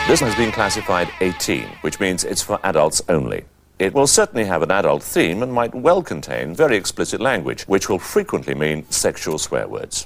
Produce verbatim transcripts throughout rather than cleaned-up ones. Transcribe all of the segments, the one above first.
This has been classified eighteen, which means it's for adults only. It will certainly have an adult theme and might well contain very explicit language, which will frequently mean sexual swear words.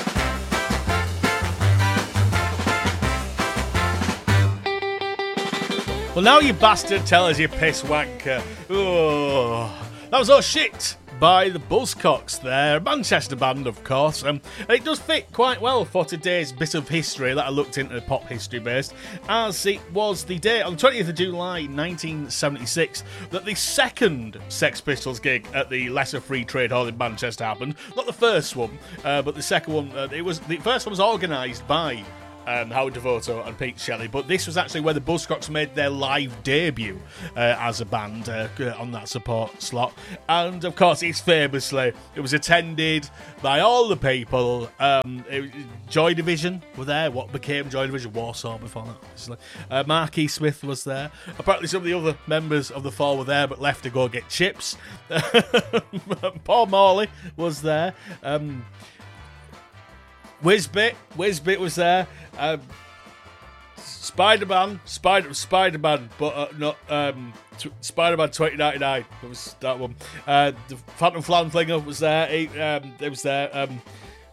Well, now you bastard, tell us you piss wanker. Oh, that was all shit by the Buzzcocks there, a Manchester band, of course. Um, and it does fit quite well for today's bit of history that I looked into, pop history based, as it was the day on the twentieth of July nineteen seventy-six that the second Sex Pistols gig at the Lesser Free Trade Hall in Manchester happened. Not the first one, uh, but the second one. Uh, it was the first one was organised by Um, Howard Devoto and Pete Shelley, but this was actually where the Buzzcocks made their live debut uh, as a band uh, on that support slot. And of course, it's famously, it was attended by all the people. Um, it, Joy Division were there, what became Joy Division, Warsaw before that, obviously. Uh, Marky Smith was there. Apparently, some of the other members of the Four were there, but left to go get chips. Paul Morley was there. Um, Whizbit, Whizbit was there. Um, Spider-Man, Spider Spider-Man, but uh, not um, t- Spider-Man twenty ninety-nine. That was that one. Uh, the Phantom Flanflinger was there. He, um, it was there. Um,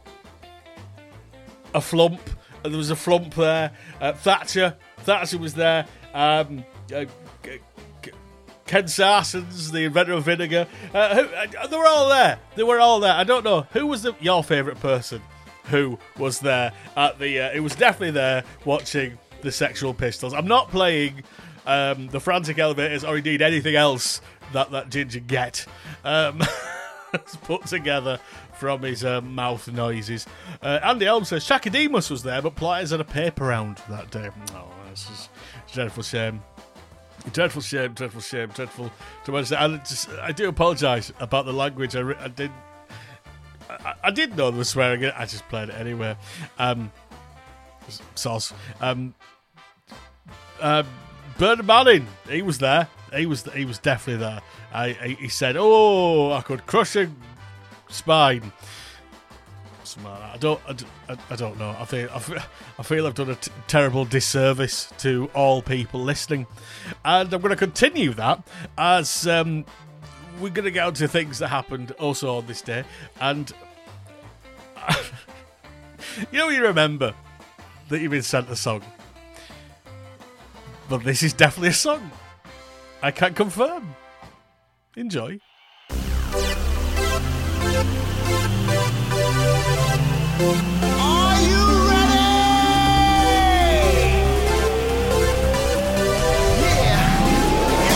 a flump. And there was a flump there. Uh, Thatcher, Thatcher was there. Um, uh, Ken Sarsons, the inventor of vinegar. Uh, who, uh, they were all there. They were all there. I don't know who was the, your favourite person who was there at the uh, it was definitely there watching the Sexual Pistols. I'm not playing um, the Frantic Elevators or indeed anything else that that ginger get um, has put together from his uh, mouth noises. uh, Andy Elm says Shakademus was there, but Pliers had a paper round that day. Oh, this is a dreadful shame. Dreadful shame, dreadful shame, dreadful. I, just, I do apologise about the language. I, I did I, I did know they were swearing it. I just played it anyway. Um, sauce. Um, uh, Bernard Manning, he was there. He was he was definitely there. I, I, he said, "Oh, I could crush a spine." Something like that. I don't. I, I don't know. I feel. I feel, I feel I've done a t- terrible disservice to all people listening, and I'm going to continue that as. Um, We're going to get on to things that happened also on this day. And you know, you remember that you've been sent a song. But this is definitely a song. I can confirm. Enjoy. Thank you.